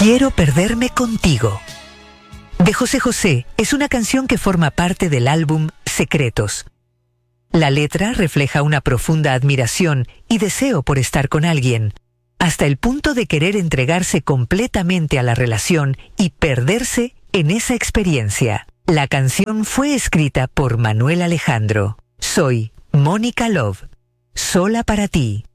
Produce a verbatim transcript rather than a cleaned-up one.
Quiero perderme contigo, de José José, es una canción que forma parte del álbum Secretos. La letra refleja una profunda admiración y deseo por estar con alguien, hasta el punto de querer entregarse completamente a la relación y perderse en esa experiencia. La canción fue escrita por Manuel Alejandro. Soy Mónica Love, sola para ti.